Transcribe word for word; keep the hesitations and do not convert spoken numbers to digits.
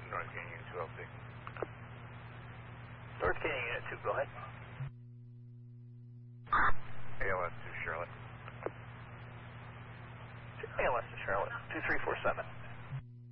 North Canyon two L C. North Canyon Unit two, go ahead. A L S to Charlotte. A L S to Charlotte, two three four seven.